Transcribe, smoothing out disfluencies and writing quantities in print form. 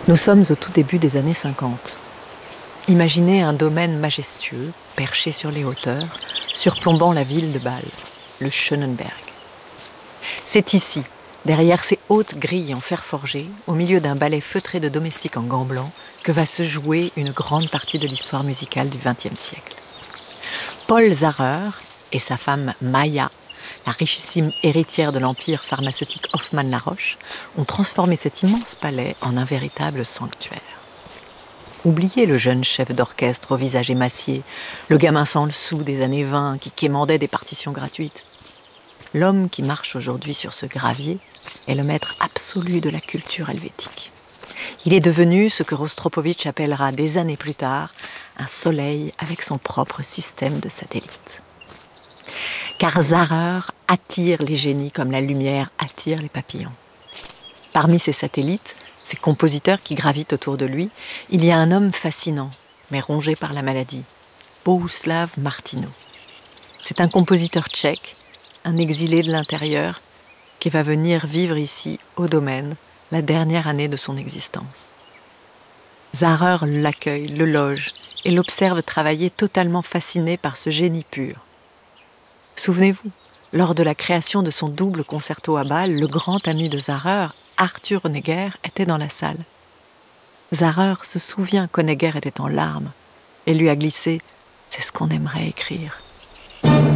Nous sommes au tout début des années 50. Imaginez un domaine majestueux, perché sur les hauteurs, surplombant la ville de Bâle, le Schönenberg. C'est ici, derrière ces hautes grilles en fer forgé, au milieu d'un ballet feutré de domestiques en gants blancs, que va se jouer une grande partie de l'histoire musicale du XXe siècle. Paul Zarrer et sa femme Maya, la richissime héritière de l'empire pharmaceutique Hoffmann-La Roche, ont transformé cet immense palais en un véritable sanctuaire. Oubliez le jeune chef d'orchestre au visage émacié, le gamin sans le sou des années 20 qui quémandait des partitions gratuites. L'homme qui marche aujourd'hui sur ce gravier est le maître absolu de la culture helvétique. Il est devenu ce que Rostropovitch appellera des années plus tard un soleil avec son propre système de satellites. Car Zarrer attire les génies comme la lumière attire les papillons. Parmi ces satellites, ces compositeurs qui gravitent autour de lui, il y a un homme fascinant, mais rongé par la maladie, Bohuslav Martino. C'est un compositeur tchèque, un exilé de l'intérieur, qui va venir vivre ici, au domaine, la dernière année de son existence. Zarrer l'accueille, le loge, et l'observe travailler totalement fasciné par ce génie pur. Souvenez-vous, lors de la création de son double concerto à Bâle, le grand ami de Zarrer, Arthur Honegger, était dans la salle. Zarrer se souvient qu'Honegger était en larmes et lui a glissé « C'est ce qu'on aimerait écrire ».